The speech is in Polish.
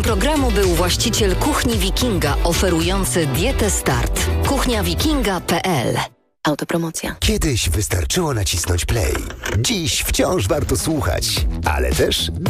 Programu był właściciel Kuchni Wikinga oferujący dietę Start. kuchniawikinga.pl. Autopromocja. Kiedyś wystarczyło nacisnąć play. Dziś wciąż warto słuchać, ale też